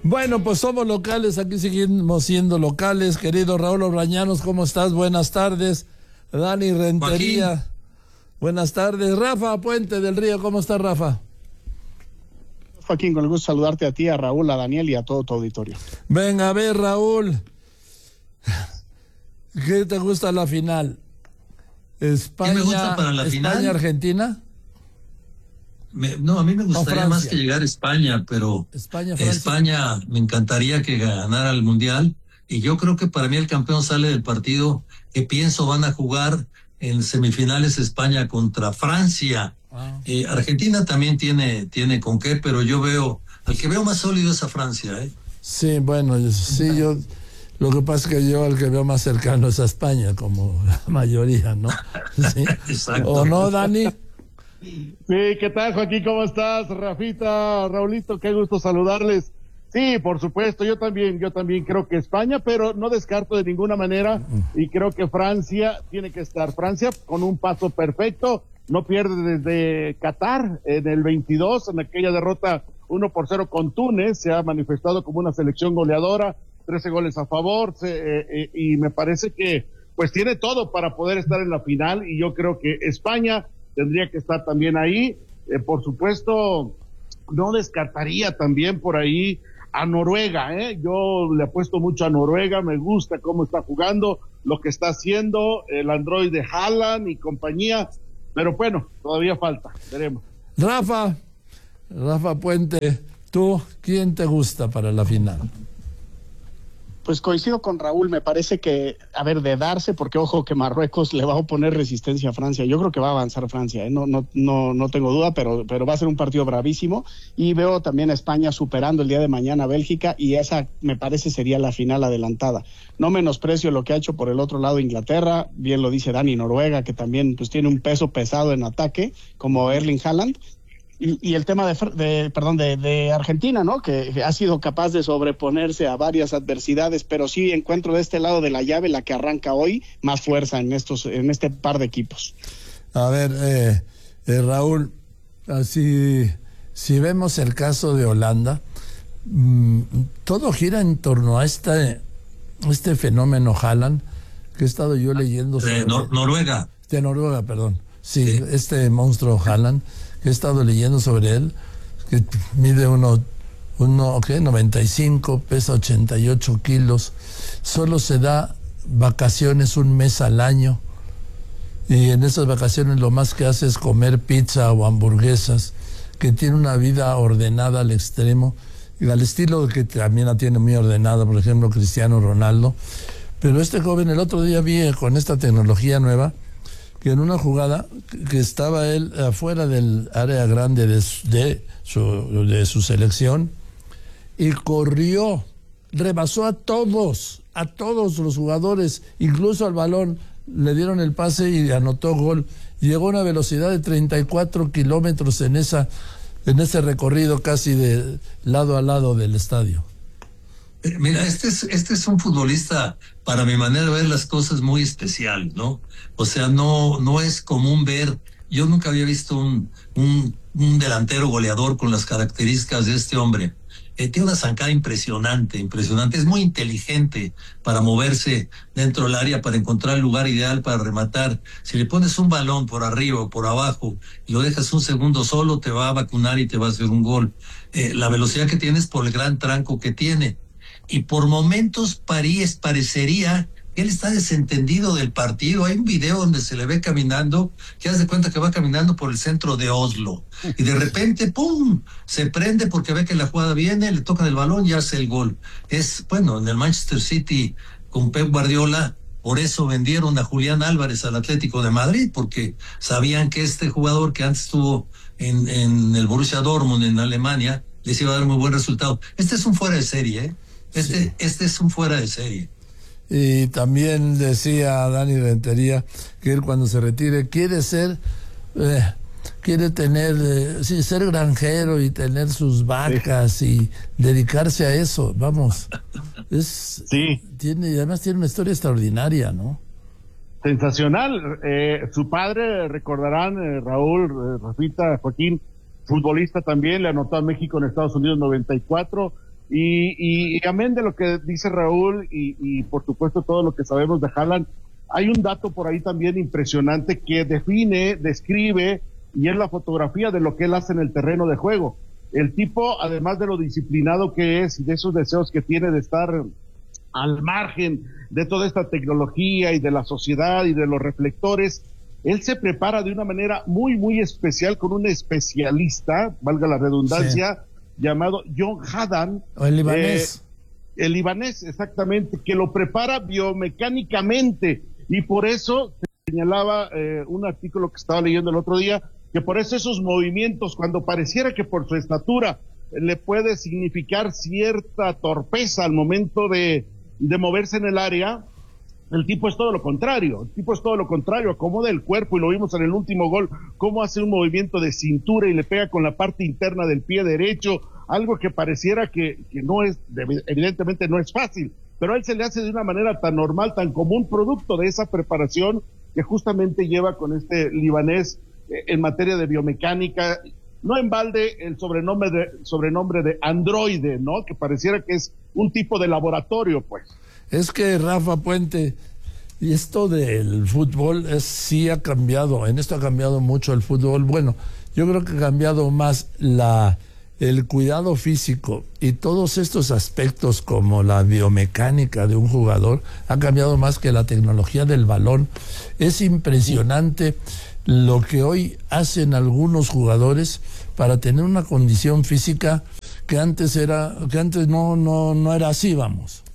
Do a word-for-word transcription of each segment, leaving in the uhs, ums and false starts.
Bueno, pues somos locales, aquí seguimos siendo locales. Querido Raúl Orbañanos, ¿cómo estás? Buenas tardes. Dani Rentería, Joaquín. Buenas tardes. Rafa Puente del Río, ¿cómo estás, Rafa? Joaquín, con el gusto de saludarte a ti, a Raúl, a Daniel y a todo tu auditorio. Venga, a ver, Raúl, ¿qué te gusta la final? España, ¿Qué me gusta para la España, final? Argentina. Me, no, a mí me gustaría más que llegar a España, pero España, España me encantaría que ganara el Mundial, y yo creo que para mí el campeón sale del partido que pienso van a jugar en semifinales España contra Francia. Ah. Eh, Argentina también tiene, tiene con qué, pero yo veo, al que veo más sólido es a Francia, ¿eh? Sí, bueno, sí, yo, lo que pasa es que yo al que veo más cercano es a España, como la mayoría, ¿no? ¿Sí? Exacto. ¿O no, Dani? Sí, ¿qué tal, Joaquín? ¿Cómo estás? Rafita, Raulito, qué gusto saludarles. Sí, por supuesto, yo también, yo también creo que España, pero no descarto de ninguna manera, y creo que Francia tiene que estar. Francia con un paso perfecto, no pierde desde Qatar en el veintidós, en aquella derrota uno por cero con Túnez, se ha manifestado como una selección goleadora, trece goles a favor, se, eh, eh, y me parece que pues tiene todo para poder estar en la final, y yo creo que España tendría que estar también ahí. Eh, por supuesto, no descartaría también por ahí a Noruega, ¿eh? Yo le apuesto mucho a Noruega, me gusta cómo está jugando, lo que está haciendo el androide Haaland y compañía, pero bueno, todavía falta, veremos. Rafa, Rafa Puente, ¿tú quién te gusta para la final? Pues coincido con Raúl, me parece que, a ver, de darse, porque ojo que Marruecos le va a oponer resistencia a Francia, yo creo que va a avanzar Francia, ¿eh? no, no, no, no tengo duda, pero, pero va a ser un partido bravísimo, y veo también a España superando el día de mañana a Bélgica, y esa me parece sería la final adelantada. No menosprecio lo que ha hecho por el otro lado Inglaterra, bien lo dice Dani, Noruega, que también pues tiene un peso pesado en ataque, como Erling Haaland. Y, y el tema de, de perdón de, de Argentina, ¿no? Que ha sido capaz de sobreponerse a varias adversidades, pero sí encuentro de este lado de la llave la que arranca hoy más fuerza en estos en este par de equipos. A ver, eh, eh, Raúl, así si vemos el caso de Holanda, mmm, todo gira en torno a este este fenómeno Haaland que he estado yo leyendo sobre de Nor- Noruega. De Noruega, perdón. Sí, sí, este monstruo Haaland. He estado leyendo sobre él, que mide uno, uno ¿qué? noventa y cinco, pesa ochenta y ocho kilos, solo se da vacaciones un mes al año, y en esas vacaciones lo más que hace es comer pizza o hamburguesas, que tiene una vida ordenada al extremo, y al estilo que también la tiene muy ordenada, por ejemplo, Cristiano Ronaldo. Pero este joven, el otro día vi con esta tecnología nueva, que en una jugada que estaba él afuera del área grande de su, de su, de su selección, y corrió, rebasó a todos, a todos los jugadores, incluso al balón, le dieron el pase y anotó gol. Llegó a una velocidad de treinta y cuatro kilómetros en esa, en ese recorrido casi de lado a lado del estadio. Mira, este es, este es un futbolista, para mi manera de ver las cosas, muy especial, ¿no? O sea, no, no es común ver, yo nunca había visto un, un, un delantero goleador con las características de este hombre. Eh, tiene una zancada impresionante, impresionante, es muy inteligente para moverse dentro del área, para encontrar el lugar ideal para rematar. Si le pones un balón por arriba o por abajo y lo dejas un segundo solo, te va a vacunar y te va a hacer un gol. Eh, la velocidad que tiene es por el gran tranco que tiene. Y por momentos París parecería que él está desentendido del partido. Hay un video donde se le ve caminando, que hace de cuenta que va caminando por el centro de Oslo, y de repente, ¡pum!, se prende porque ve que la jugada viene, le tocan el balón y hace el gol. Es, bueno, en el Manchester City con Pep Guardiola, por eso vendieron a Julián Álvarez al Atlético de Madrid, porque sabían que este jugador que antes estuvo en, en el Borussia Dortmund en Alemania, les iba a dar muy buen resultado. Este es un fuera de serie, ¿eh? Este, sí. este es un fuera de serie. Y también decía Dani Rentería que él cuando se retire quiere ser, eh, quiere tener, eh, sí, ser granjero y tener sus vacas, sí, y dedicarse a eso, vamos. Es, sí. Tiene, y además tiene una historia extraordinaria, ¿no? Sensacional. Eh, su padre, recordarán, eh, Raúl, eh, Rafita, Joaquín, futbolista también, le anotó a México en Estados Unidos noventa y cuatro, Y, y, y amén de lo que dice Raúl y, y por supuesto todo lo que sabemos de Haaland, hay un dato por ahí también impresionante que define, describe, y es la fotografía de lo que él hace en el terreno de juego. El tipo, además de lo disciplinado que es y de esos deseos que tiene de estar al margen de toda esta tecnología y de la sociedad y de los reflectores, él se prepara de una manera muy, muy especial con un especialista, valga la redundancia, sí, llamado John Haddam. O el libanés. Eh, el libanés, exactamente, que lo prepara biomecánicamente, y por eso señalaba eh, un artículo que estaba leyendo el otro día, que por eso esos movimientos, cuando pareciera que por su estatura le puede significar cierta torpeza al momento de, de moverse en el área, el tipo es todo lo contrario, el tipo es todo lo contrario, acomoda el cuerpo, y lo vimos en el último gol, cómo hace un movimiento de cintura y le pega con la parte interna del pie derecho, algo que pareciera que, que no es, evidentemente no es fácil, pero a él se le hace de una manera tan normal, tan común, producto de esa preparación que justamente lleva con este libanés eh, en materia de biomecánica. No en balde el sobrenombre de, sobrenombre de androide, ¿no? Que pareciera que es un tipo de laboratorio, pues. Es que, Rafa Puente, y esto del fútbol es, sí ha cambiado, en esto ha cambiado mucho el fútbol. Bueno, yo creo que ha cambiado más la el cuidado físico y todos estos aspectos como la biomecánica de un jugador ha cambiado más que la tecnología del balón. Es impresionante lo que hoy hacen algunos jugadores para tener una condición física que antes era que antes no no no era así, vamos.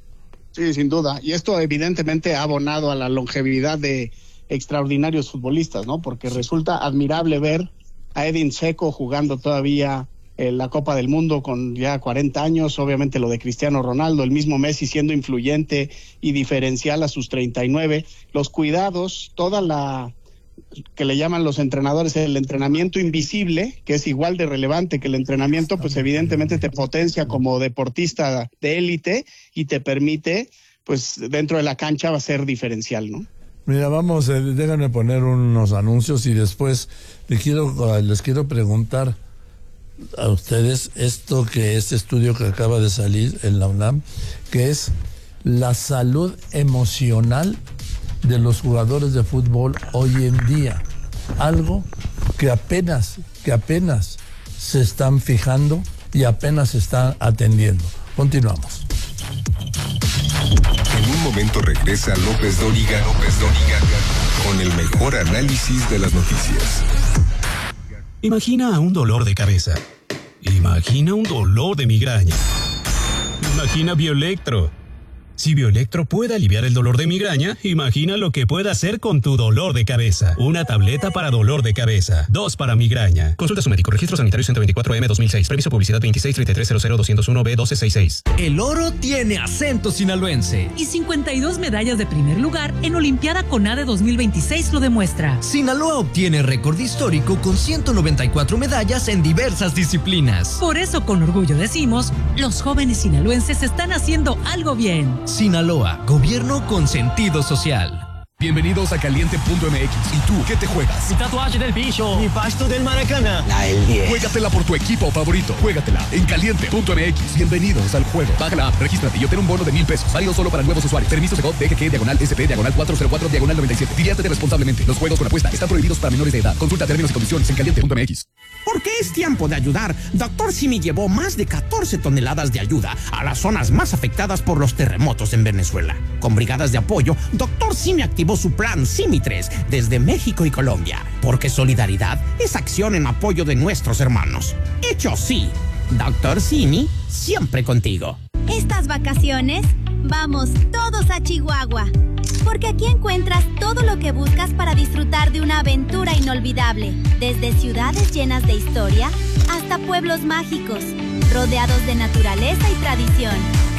Sí, sin duda. Y esto evidentemente ha abonado a la longevidad de extraordinarios futbolistas, ¿no? Porque resulta admirable ver a Edin Dzeko jugando todavía en la Copa del Mundo con ya cuarenta años, obviamente lo de Cristiano Ronaldo, el mismo Messi siendo influyente y diferencial a sus treinta y nueve, los cuidados, toda la que le llaman los entrenadores el entrenamiento invisible, que es igual de relevante que el entrenamiento, pues evidentemente te potencia como deportista de élite y te permite, pues dentro de la cancha va a ser diferencial, ¿no? Mira, vamos, eh, déjenme poner unos anuncios y después les quiero, les quiero preguntar a ustedes esto que este estudio que acaba de salir en la UNAM, que es la salud emocional de los jugadores de fútbol hoy en día, algo que apenas que apenas se están fijando y apenas se están atendiendo. Continuamos. En un momento regresa López Dóriga, López Dóriga con el mejor análisis de las noticias. Imagina un dolor de cabeza. Imagina un dolor de migraña. Imagina Bioelectro. Si Bioelectro puede aliviar el dolor de migraña, imagina lo que puede hacer con tu dolor de cabeza. Una tableta para dolor de cabeza, dos para migraña. Consulta a su médico. Registro sanitario ciento veinticuatro M dos mil seis. Permiso publicidad veintiséis treinta y tres cero cero doscientos uno B doce sesenta y seis. El oro tiene acento sinaloense. Y cincuenta y dos medallas de primer lugar en Olimpiada CONADE dos mil veintiséis lo demuestra. Sinaloa obtiene récord histórico con ciento noventa y cuatro medallas en diversas disciplinas. Por eso con orgullo decimos, los jóvenes sinaloenses están haciendo algo bien. Sinaloa, gobierno con sentido social. Bienvenidos a Caliente punto M X. ¿Y tú qué te juegas? Mi tatuaje del bicho. Mi pasto del Maracaná. La el diez. Juégatela por tu equipo favorito. Juégatela en Caliente punto M X. Bienvenidos al juego. Baja la app, regístrate y obtén un bono de mil pesos. Válido solo para nuevos usuarios. Permiso de G O T, D G G, diagonal S P, diagonal cuatro cero cuatro, diagonal noventa y siete. Diviértete responsablemente. Los juegos con apuesta están prohibidos para menores de edad. Consulta términos y condiciones en Caliente punto M X. Porque es tiempo de ayudar, Doctor Simi llevó más de catorce toneladas de ayuda a las zonas más afectadas por los terremotos en Venezuela. Con brigadas de apoyo, Doctor Simi activó su plan Simi tres desde México y Colombia, porque solidaridad es acción en apoyo de nuestros hermanos. Hecho sí, Doctor Simi, siempre contigo. Estas vacaciones, vamos todos a Chihuahua, porque aquí encuentras todo lo que buscas para disfrutar de una aventura inolvidable, desde ciudades llenas de historia hasta pueblos mágicos, rodeados de naturaleza y tradición.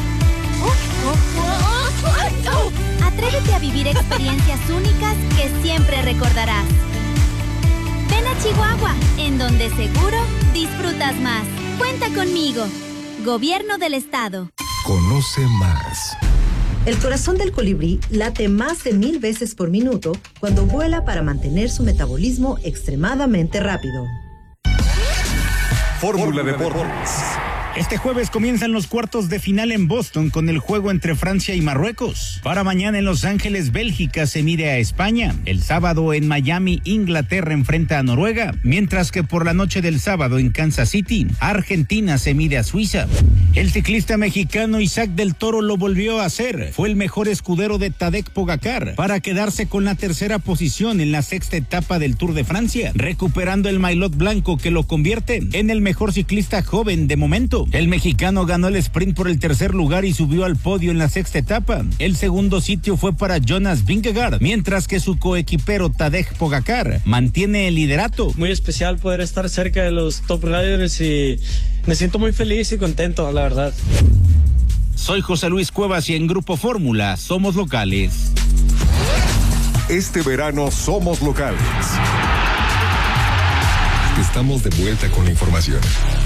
Atrévete a vivir experiencias únicas que siempre recordarás. Ven a Chihuahua, en donde seguro disfrutas más. Cuenta conmigo. Gobierno del Estado. Conoce más. El corazón del colibrí late más de mil veces por minuto cuando vuela para mantener su metabolismo extremadamente rápido. Fórmula Deportes. Este jueves comienzan los cuartos de final en Boston con el juego entre Francia y Marruecos. Para mañana en Los Ángeles, Bélgica se mide a España. El sábado en Miami, Inglaterra enfrenta a Noruega. Mientras que por la noche del sábado en Kansas City, Argentina se mide a Suiza. El ciclista mexicano Isaac del Toro lo volvió a hacer. Fue el mejor escudero de Tadej Pogacar para quedarse con la tercera posición en la sexta etapa del Tour de Francia, recuperando el maillot blanco que lo convierte en el mejor ciclista joven de momento. El mexicano ganó el sprint por el tercer lugar y subió al podio en la sexta etapa. El segundo sitio fue para Jonas Vingegaard, mientras que su coequipero Tadej Pogacar mantiene el liderato. Muy especial poder estar cerca de los top riders y me siento muy feliz y contento, la verdad. Soy José Luis Cuevas y en Grupo Fórmula somos locales. Este verano somos locales. Estamos de vuelta con la información.